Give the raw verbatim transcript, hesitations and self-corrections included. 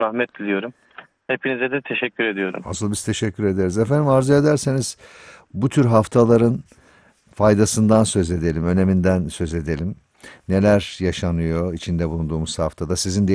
rahmet diliyorum. Hepinize de teşekkür ediyorum. Asıl biz teşekkür ederiz. Efendim arzu ederseniz bu tür haftaların faydasından söz edelim, öneminden söz edelim. Neler yaşanıyor içinde bulunduğumuz haftada? Sizin